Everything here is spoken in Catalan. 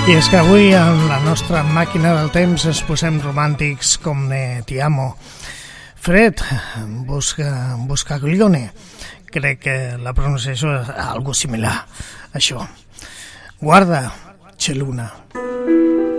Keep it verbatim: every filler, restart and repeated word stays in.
I és que avui en la nostra màquina del temps ens posem romàntics com de Ti amo. Fred, busca, Buscaglione. Crec que la pronunciació és algo similar a això. Guarda, Celuna.